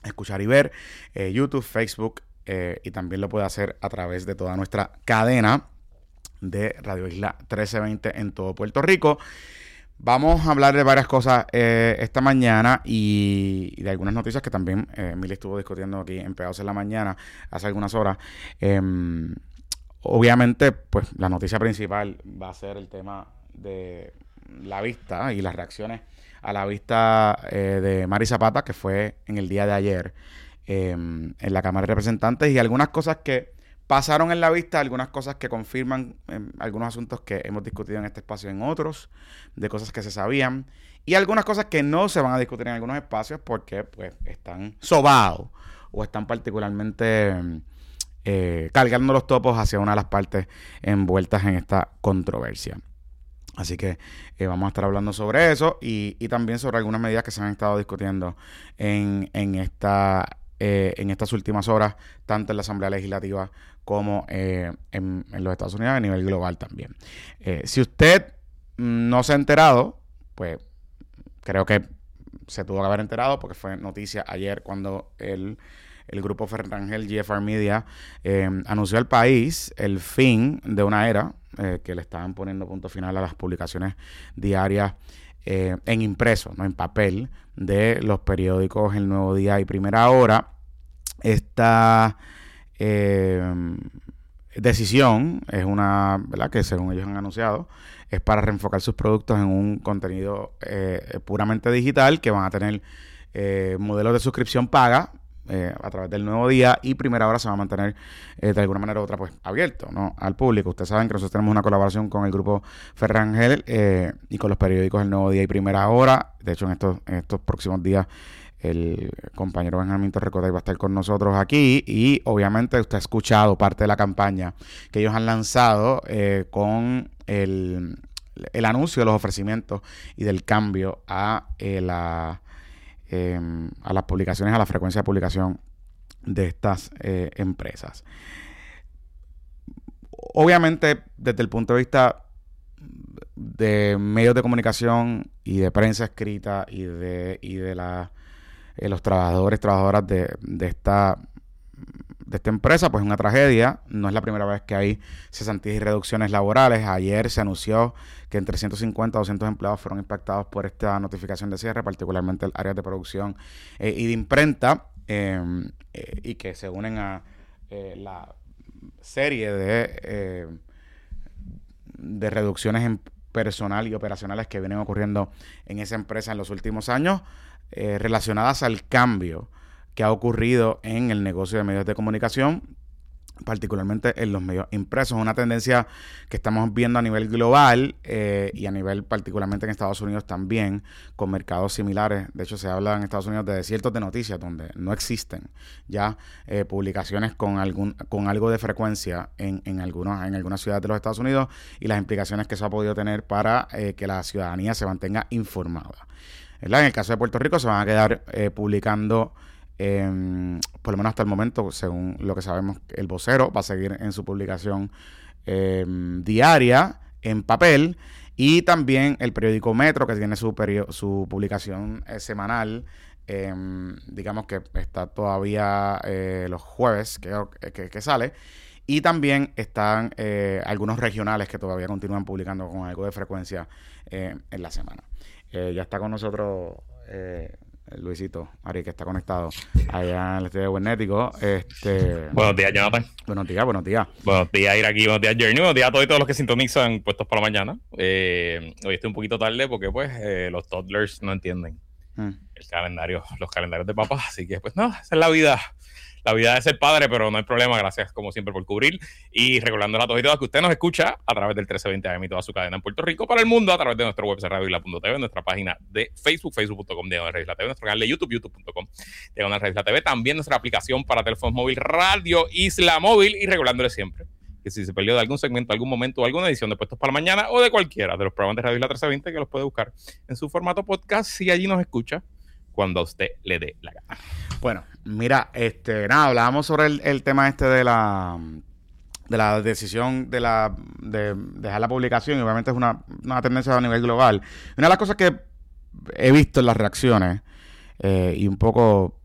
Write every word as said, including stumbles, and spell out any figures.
escuchar y ver, eh, YouTube, Facebook, eh, y también lo puede hacer a través de toda nuestra cadena de Radio Isla trece veinte en todo Puerto Rico. Vamos a hablar de varias cosas eh, esta mañana y, y de algunas noticias que también eh, Mili estuvo discutiendo aquí en Pegados en la Mañana hace algunas horas. Eh, obviamente, pues la noticia principal va a ser el tema de la vista y las reacciones a la vista eh, de Mary Zapata, que fue en el día de ayer eh, en la Cámara de Representantes, y algunas cosas que pasaron en la vista, algunas cosas que confirman eh, algunos asuntos que hemos discutido en este espacio en otros, de cosas que se sabían, y algunas cosas que no se van a discutir en algunos espacios porque pues están sobados o están particularmente eh, cargando los topos hacia una de las partes envueltas en esta controversia. Así que eh, vamos a estar hablando sobre eso y, y también sobre algunas medidas que se han estado discutiendo en, en, esta, eh, en estas últimas horas, tanto en la Asamblea Legislativa como eh, en, en los Estados Unidos a nivel global también. Eh, si usted no se ha enterado, pues creo que se tuvo que haber enterado porque fue noticia ayer cuando el, el grupo Ferrangel G F R Media eh, anunció al país el fin de una era eh, que le estaban poniendo punto final a las publicaciones diarias eh, en impreso, no en papel, de los periódicos El Nuevo Día y Primera Hora. Esta eh, decisión es una, ¿verdad?, que según ellos han anunciado, es para reenfocar sus productos en un contenido eh, puramente digital, que van a tener eh, modelos de suscripción paga eh, a través del Nuevo Día, y Primera Hora se va a mantener eh, de alguna manera u otra pues abierto, ¿no?, al público. Ustedes saben que nosotros tenemos una colaboración con el grupo Ferrangel eh, y con los periódicos El Nuevo Día y Primera Hora. De hecho, en estos, en estos próximos días el compañero Benjamín Torrecotay va a estar con nosotros aquí, y obviamente usted ha escuchado parte de la campaña que ellos han lanzado eh, con el, el anuncio de los ofrecimientos y del cambio a, eh, la, eh, a las publicaciones, a la frecuencia de publicación de estas eh, empresas. Obviamente, desde el punto de vista de medios de comunicación y de prensa escrita y de, y de la Eh, los trabajadores, trabajadoras de, de esta de esta empresa, pues es una tragedia. No es la primera vez que hay cesantías y reducciones laborales. Ayer se anunció que entre ciento cincuenta a doscientos empleados fueron impactados por esta notificación de cierre, particularmente el área de producción eh, y de imprenta, eh, eh, y que se unen a eh, la serie de, eh, de reducciones en personal y operacionales que vienen ocurriendo en esa empresa en los últimos años, Eh, relacionadas al cambio que ha ocurrido en el negocio de medios de comunicación, particularmente en los medios impresos. Una tendencia que estamos viendo a nivel global eh, y a nivel particularmente en Estados Unidos también, con mercados similares. De hecho, se habla en Estados Unidos de desiertos de noticias donde no existen ya eh, publicaciones con algún con algo de frecuencia en, en, algunos, en algunas ciudades de los Estados Unidos, y las implicaciones que eso ha podido tener para eh, que la ciudadanía se mantenga informada. ¿Verdad? En el caso de Puerto Rico se van a quedar eh, publicando, eh, por lo menos hasta el momento, según lo que sabemos, el Vocero va a seguir en su publicación eh, diaria en papel, y también el periódico Metro, que tiene su, perio- su publicación eh, semanal, eh, digamos que está todavía eh, los jueves que, que, que sale. Y también están eh, algunos regionales que todavía continúan publicando con algo de frecuencia eh, en la semana. Eh, ya está con nosotros eh, Luisito Ari, que está conectado allá en el estudio de Buenético. Este, buenos días, Jonathan. Buenos días, buenos días. Buenos días, ir aquí. Buenos días, Journey. Buenos días a todos y todos los que sintonizan puestos por la mañana. Eh, hoy estoy un poquito tarde porque, pues, eh, los toddlers no entienden mm. el calendario, los calendarios de papá. Así que, pues, no, esa es la vida. La vida de ser padre, pero no hay problema. Gracias, como siempre, por cubrir y regulando a todos y todas que usted nos escucha a través del trece veinte A M y toda su cadena en Puerto Rico, para el mundo, a través de nuestro website radio isla punto t v, nuestra página de Facebook, facebook punto com diagonal Radio Isla T V, nuestro canal de YouTube, youtube punto com diagonal Radio Isla T V, también nuestra aplicación para teléfonos móvil Radio Isla Móvil, y regulándole siempre que si se perdió de algún segmento, algún momento o alguna edición de Puestos para la Mañana o de cualquiera de los programas de Radio Isla trece veinte, que los puede buscar en su formato podcast si allí nos escucha cuando a usted le dé la gana. Bueno, mira, este, nada, hablábamos sobre el, el tema este de la de la decisión de la de dejar la publicación, y obviamente es una, una tendencia a nivel global. Una de las cosas que he visto en las reacciones eh, y un poco